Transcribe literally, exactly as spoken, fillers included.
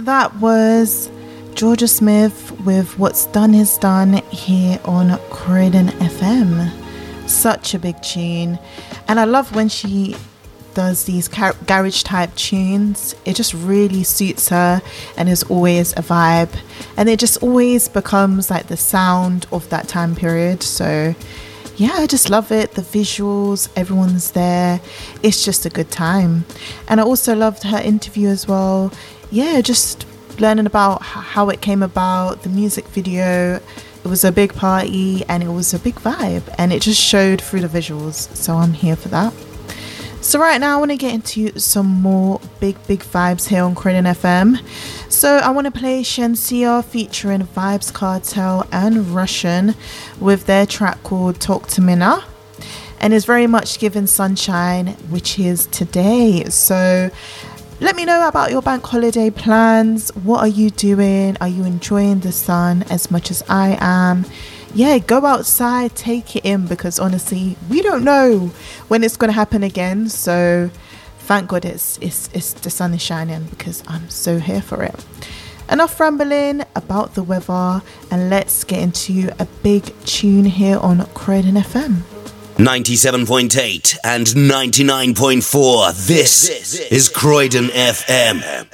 that was Georgia Smith with What's Done Is Done here on Croydon F M. Such a big tune. And I love when she does these car- garage type tunes. It just really suits her and is always a vibe. And it just always becomes like the sound of that time period. So yeah, I just love it. The visuals, everyone's there. It's just a good time. And I also loved her interview as well. Yeah, just learning about how it came about, the music video. It was a big party and it was a big vibe, and it just showed through the visuals. So I'm here for that. So right now I want to get into some more big, big vibes here on Croydon F M. So I want to play Shenseea featuring Vybz Kartel and Russian with their track called Talk to Me Now. And it's very much given sunshine, which is today. So let me know about your bank holiday plans. What are you doing? Are you enjoying the sun as much as I am? Yeah, go outside, take it in, because honestly, we don't know when it's going to happen again. So thank God it's, it's, it's the sun is shining, because I'm so here for it. Enough rambling about the weather, and let's get into a big tune here on Croydon F M. ninety-seven point eight and ninety-nine point four. This is Croydon F M.